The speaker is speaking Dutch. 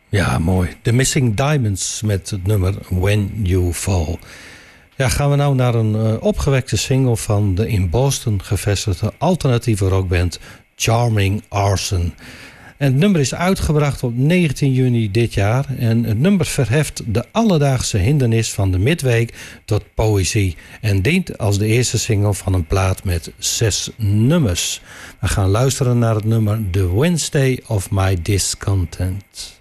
Ja, mooi. The Missing Diamonds met het nummer When You Fall. Ja, gaan we nou naar een opgewekte single van de in Boston gevestigde alternatieve rockband Charming Arson. En het nummer is uitgebracht op 19 juni dit jaar. En het nummer verheft de alledaagse hindernis van de midweek tot poëzie. En dient als de eerste single van een plaat met 6 nummers. We gaan luisteren naar het nummer The Wednesday of My Discontent.